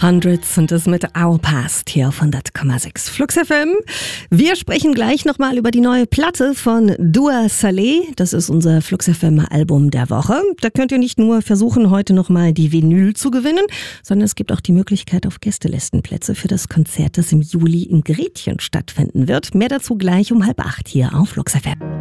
Hundreds und das mit Our Past hier auf 100,6 Flux FM. Wir sprechen gleich nochmal über die neue Platte von Dua Saleh. Das ist unser Flux FM Album der Woche. Da könnt ihr nicht nur versuchen, heute nochmal die Vinyl zu gewinnen, sondern es gibt auch die Möglichkeit auf Gästelistenplätze für das Konzert, das im Juli in Gretchen stattfinden wird. Mehr dazu gleich um 7:30 hier auf Flux FM.